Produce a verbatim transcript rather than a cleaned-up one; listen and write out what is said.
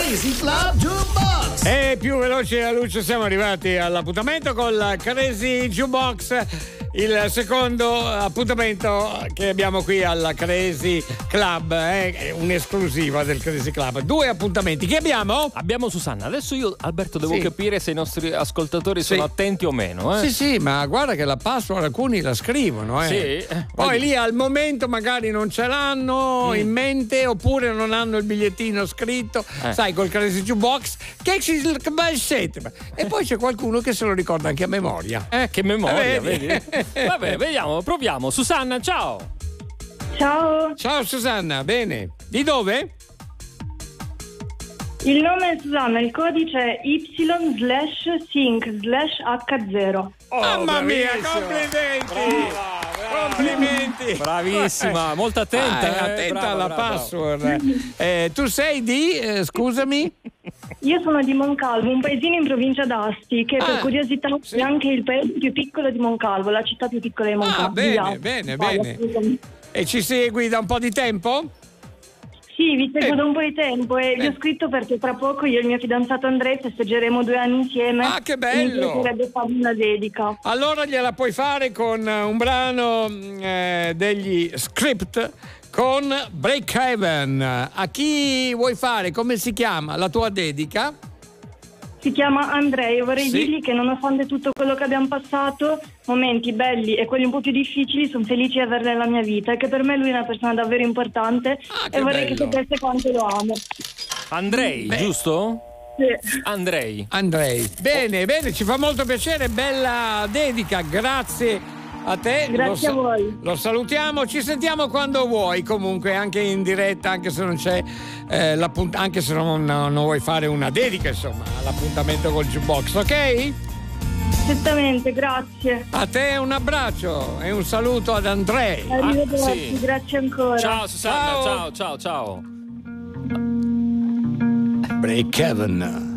Crazy Club Jukebox. E più veloci della luce siamo arrivati all'appuntamento con la Crazy Jukebox, il secondo appuntamento che abbiamo qui alla Crazy Club, è un'esclusiva del Crazy Club. Due appuntamenti che abbiamo? Abbiamo Susanna. Adesso io, Alberto, devo Sì. capire se i nostri ascoltatori sono Sì. attenti o meno. Eh? Sì, sì, ma guarda che la password alcuni la scrivono, eh. Sì. Poi lì al momento magari non ce l'hanno Mm. in mente oppure non hanno il bigliettino scritto, Eh. sai, col Crazy Jukebox che ci e poi c'è qualcuno che se lo ricorda anche a memoria. Eh, che memoria, Eh, vedi? vedi? Vabbè, vediamo, proviamo. Susanna, ciao. Ciao, Ciao Susanna, bene. Di dove? il nome è Susanna, il codice è Y slash sync slash H zero. Oh, mamma mia, bravissima. complimenti! Brava, brava. Complimenti! Bravissima, molto attenta. Ah, è eh, attenta brava, alla brava, password. Eh, tu sei di, eh, scusami? Io sono di Moncalvo, un paesino in provincia d'Asti, che Ah, per curiosità sì. è anche il paese più piccolo di Moncalvo, la città più piccola di Moncalvo. Ah, di bene, Asti. bene, Vai, bene. assolutamente. E ci segui da un po' di tempo? Sì, vi seguo Eh. da un po' di tempo e vi Eh. ho scritto perché tra poco io e il mio fidanzato Andrea festeggeremo due anni insieme. Ah, che E bello! mi piacerebbe farvi una dedica. Allora gliela puoi fare con un brano eh, degli Script con Breakhaven. A chi vuoi fare? Come si chiama la tua dedica? Si chiama Andrea, vorrei Sì. dirgli che nonostante tutto quello che abbiamo passato, momenti belli e quelli un po' più difficili, sono felice di averla nella mia vita e che per me lui è una persona davvero importante Ah, che e vorrei bello. che sapesse quanto lo amo. Andrei, Beh. giusto? Sì. Andrei. Andrei. Bene, bene, ci fa molto piacere, bella dedica, grazie a te. Grazie Lo a voi. Lo salutiamo, ci sentiamo quando vuoi, comunque anche in diretta, anche se non c'è eh, l'appunt- anche se non, non vuoi fare una dedica, insomma, all'appuntamento col jukebox, ok? Certamente, grazie. A te un abbraccio e un saluto ad Andrei. Arrivederci, sì. grazie ancora. Ciao Susanna, Ciao. ciao, ciao, ciao. Breakhaven.